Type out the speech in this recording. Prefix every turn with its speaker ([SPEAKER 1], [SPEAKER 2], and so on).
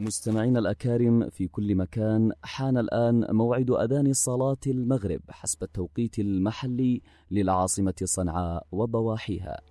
[SPEAKER 1] مستمعينا الأكارم في كل مكان، حان الآن موعد أذان صلاة المغرب حسب التوقيت المحلي للعاصمة صنعاء وضواحيها.